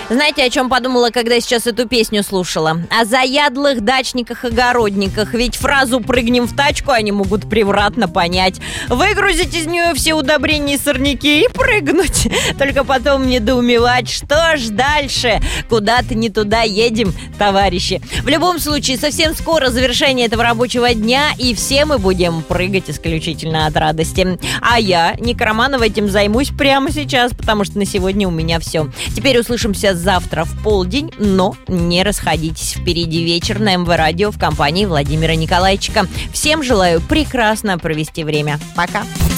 Знаете, о чем подумала, когда сейчас эту песню слушала? О заядлых дачниках-огородниках. Ведь фразу «прыгнем в тачку» они могут превратно понять. Выгрузить из нее все удобрения и сорняки и прыгнуть. Только потом недоумевать, что ж дальше? Куда-то не туда едем, товарищи. В любом случае, совсем скоро завершение этого рабочего дня, и все мы будем прыгать исключительно от радости. А я, Ника Романова, этим займусь прямо сейчас, потому что на сегодня у меня все. Теперь услышимся завтра в полдень, но не расходитесь. Впереди вечер на МВ Радио в компании Владимира Николайчика. Всем желаю прекрасно провести время. Пока.